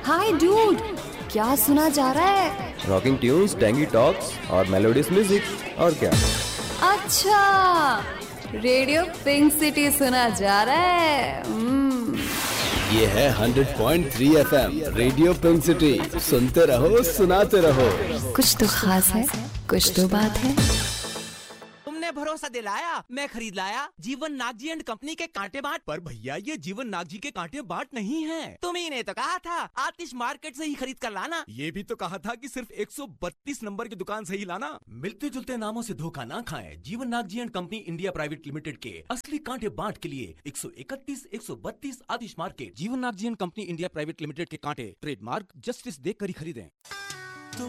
हाय dude, क्या सुना जा रहा है? रॉकिंग ट्यून्स, टैंगी टॉक्स और मेलोडियस म्यूजिक। और क्या? अच्छा, रेडियो पिंक सिटी सुना जा रहा है। ये है 100.3 FM रेडियो पिंक सिटी। सुनते रहो, सुनाते रहो। कुछ तो खास है, कुछ तो बात है। तुमने भरोसा दिलाया, मैं खरीद लाया जीवन नागजी एंड कंपनी के कांटे बाट। पर भैया ये जीवन नागजी के कांटे बाट नहीं है। तुम्ही ने तो कहा था आतिश मार्केट से ही खरीद कर लाना। ये भी तो कहा था कि सिर्फ 132 नंबर की दुकान से ही लाना। मिलते जुलते नामों से धोखा ना खाएं। जीवन Nagji and company India private limited के असली कांटे बाट के लिए 131, 132 आतिश मार्केट। जीवन Nagji and company India private limited के कांटे ट्रेडमार्क जस्टिस देख कर ही खरीदें।